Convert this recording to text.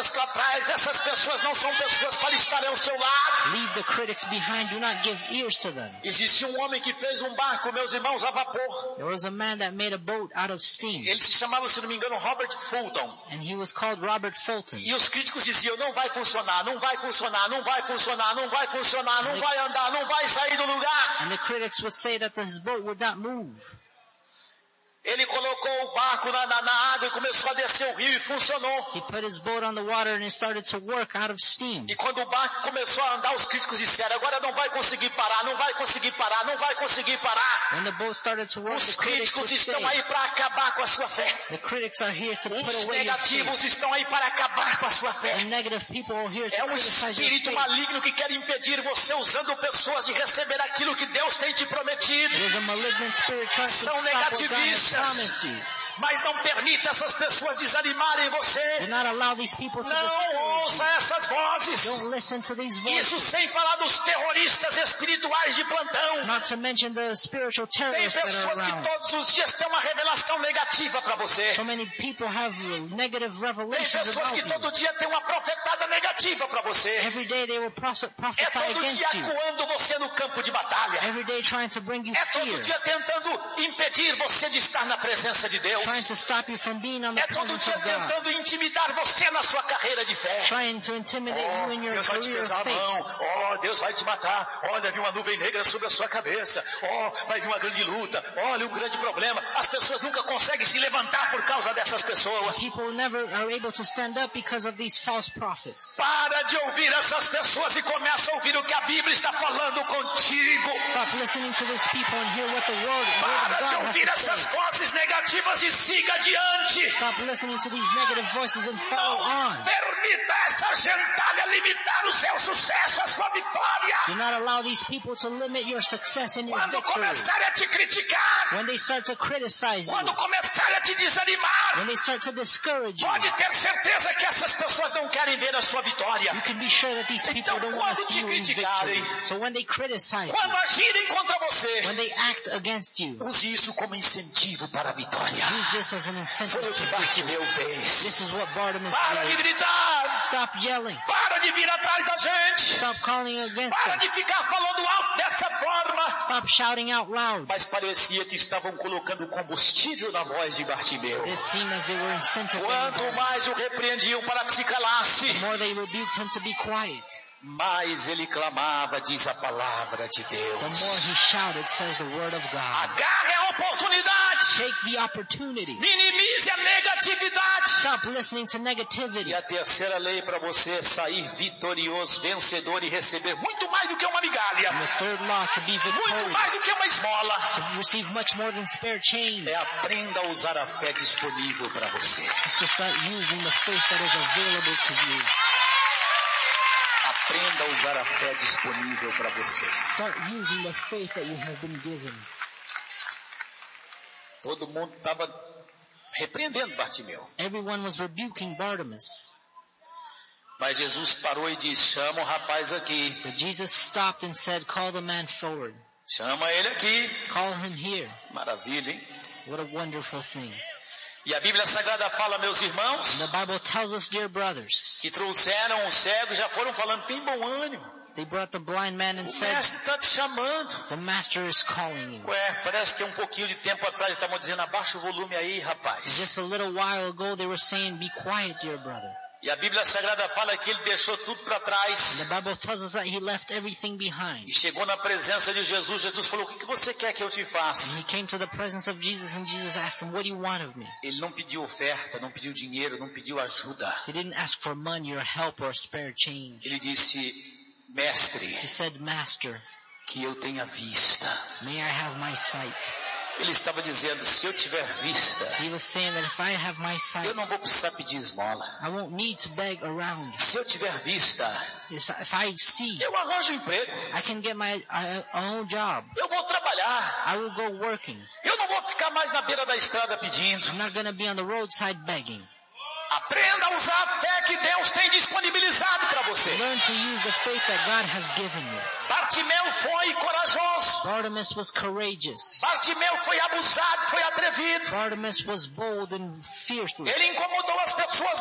elas para trás. Essas pessoas não são pessoas para estarem ao seu lado. Leave the critics behind. Do not give ears to them. Existe um homem que fez um barco, meus irmãos, a vapor. There was a man that made a boat out of steam. Ele se chamava, se não me engano, Robert Fulton. And he was called Robert Fulton. E os críticos diziam, não vai funcionar, não vai funcionar, não vai funcionar, não vai funcionar, não vai andar, não vai sair do lugar. And the critics would say that his boat would not move. Ele colocou o barco na água e começou a descer o rio e funcionou. He put his boat on the water and it started to work out of steam. E quando o barco começou a andar, os críticos disseram, agora não vai conseguir parar, não vai conseguir parar, não vai conseguir parar. When the boat started to work, Os the critics críticos would estão say, aí para acabar com a sua fé. the critics are here to put Os away your negativos faith. estão aí para acabar com a sua fé. The negative people are here to É um criticize your espírito faith. maligno que quer impedir você usando pessoas de receber aquilo que Deus tem te prometido. There's a malignant spirit trying to São stop what God has negativistas. promised you. Mas não permita essas pessoas desanimarem você. Do not allow these people to Não discourage ouça essas you. Don't vozes. listen to these Isso voices. sem falar dos terroristas espirituais de plantão. Not to mention the spiritual Tem terrorists that are pessoas que around. todos os dias têm uma revelação negativa para você. So many people have negative Tem revelations pessoas about que you. todo dia têm uma profetada negativa para você. Every day they will É prophesy todo dia against you. acuando você no campo de batalha. Every day trying to bring you É todo fear. dia tentando impedir você de estar na presença de Deus. Trying to stop you from being on the É todo presence dia of God. tentando intimidar você na sua carreira de fé. Trying to intimidate you in your Deus vai te career pesar of a faith. mão. Deus vai te matar. Olha, viu uma nuvem negra sobre a sua cabeça. Vai vir uma grande luta. Olha, um grande problema. As pessoas nunca conseguem se levantar por causa dessas pessoas. People never are able to stand up because of these false prophets. Para de ouvir essas pessoas e começa a ouvir o que a Bíblia está falando contigo. Stop listening to these people and hear what the word of Para de God has ouvir to essas say. vozes negativas e siga adiante. Stop listening to these negative voices and follow on. Não permita essa gentalha limitar o seu sucesso, a sua vitória. Do not allow these people to limit your success and your Quando victory. começarem a te criticar, When they start to criticize you, quando começarem a te desanimar, when they start to discourage you, pode ter certeza que essas pessoas não querem ver a sua vitória. you can be sure that these people Então, don't want to quando see te you in criticarem, victory. So when they criticize you, Quando agirem contra você, when they act against you, use isso como incentivo para a vitória. use this as an incentive Foi o to que victory. Bartimeu fez. This is what Bartimaeus Para de did. gritar, Stop yelling. para de vir atrás da gente, Stop calling against para de us. ficar falando alto dessa forma. Stop shouting out loud. Mas parecia que estavam colocando combustível na voz de Bartimeu. It seemed as they were incentivizing Quanto him. mais o repreendiam para que se calasse, The more they rebuked him to be quiet, mais ele clamava, diz a palavra de the more Deus. he shouted, says the word of God. Agarre a oportunidade. Take the opportunity. Minimize a negatividade. Stop listening to negativity. E a terceira lei para você sair vitorioso, vencedor e receber muito mais do que uma migalha. And the third law, to be Muito mais do victorious, que uma esmola. to receive much more than spare change, É aprenda a usar a fé disponível para você. is to start using the faith that is available to you. Aprenda a usar a fé disponível para você. Start using the faith that you have been given. Todo mundo estava repreendendo Bartimeu. Everyone was rebuking Bartimaeus. Mas Jesus parou e disse, chama o rapaz aqui. But Jesus stopped and said, call the man forward. Chama ele aqui. Call him here. Maravilha, hein? What a wonderful thing. E a Bíblia Sagrada fala, meus And irmãos, the Bible tells us, dear brothers, que trouxeram o cego e já foram falando, tem bom ânimo. they brought the blind man and O said, mestre está te chamando. the master is calling you. Ué, parece que um pouquinho de tempo atrás estavam dizendo, abaixa o volume aí, rapaz. Just a little while ago they were saying, be quiet, dear brother. E a Bíblia Sagrada fala que ele deixou tudo para trás. And the Bible tells us that he left everything behind. E chegou na presença de Jesus. Jesus falou, o que você quer que eu te And faça? he came to the presence of Jesus and Jesus asked him, what do you want of me? Ele não pediu oferta, não pediu dinheiro, não pediu ajuda. He didn't ask for money or help or spare change. Ele disse, mestre, He said, Master, que eu tenha vista. may I have my sight? Ele estava dizendo, se eu tiver vista, He was saying that if I have my sight, eu não vou precisar pedir esmola. I won't need to beg around. Se eu tiver vista, If I see, eu arranjo um emprego. I can get my own job. Eu vou trabalhar. I will go working. Eu não vou ficar mais na beira da estrada pedindo. I'm not going to be on the roadside begging. Aprenda a usar a fé que Deus tem disponibilizado para você. Learn to use the faith that God has given you. Bartimeu foi corajoso. Bartimaeus was courageous. Bartimeu foi abusado, foi atrevido. Bartimaeus was bold and fierce. Ele incomodou as pessoas